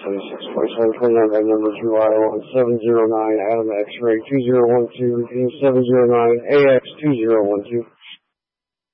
26, 27, 29, by number 2, Iowa 709, Adam X-ray 2012, 709, AX 2012.